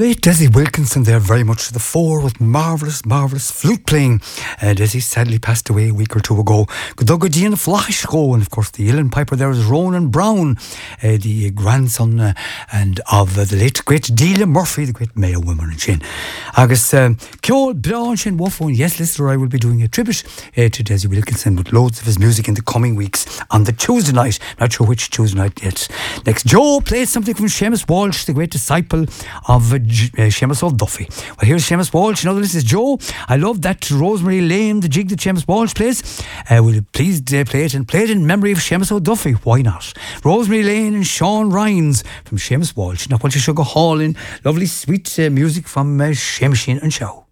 late Desi Wilkinson there, very much to the fore with marvellous flute playing. Desi sadly passed away a week or two ago. Godogadian Flashko, and of course the uilleann piper there is Ronan Brown, the grandson and of the late great Delia Murphy, the great Mayo woman in Shin. Agus Kjol Brown Shin Waffo, yes listener, I will be doing a tribute to Desi Wilkinson with loads of his music in the coming weeks on the Tuesday night. Not sure which Tuesday night yet. Next, Joe plays something from Seamus Walsh, the great disciple of Seamus O'Duffy. Well, here's Seamus Walsh. You know, this is Joe. I love that Rosemary Lane, the jig that Seamus Walsh plays. Will you please play it in memory of Seamus O'Duffy? Why not? Rosemary Lane and Sean Rhines from Seamus Walsh. Now, what you should go hauling lovely sweet music from Seamus and Show.